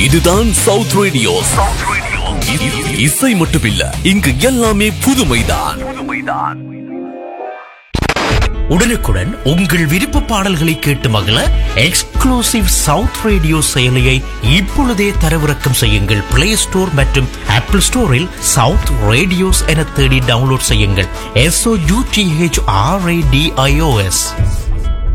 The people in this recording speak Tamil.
இதுதான் சவுத் ரேடியோ. இசை மட்டுமில்ல, இங்கு எல்லாமே புதுமைதான். உடனுக்குடன் உங்கள் விருப்ப பாடல்களை கேட்டு மகிழ எக்ஸ்க்ளூசிவ் சவுத் ரேடியோ செயலியை இப்பொழுதே தரவிறக்கம் செய்யுங்கள். பிளே ஸ்டோர் மற்றும் ஆப்பிள் ஸ்டோரில் சவுத் ரேடியோஸ் என தேடி டவுன்லோட் செய்யுங்கள். SOUTHRADIOS.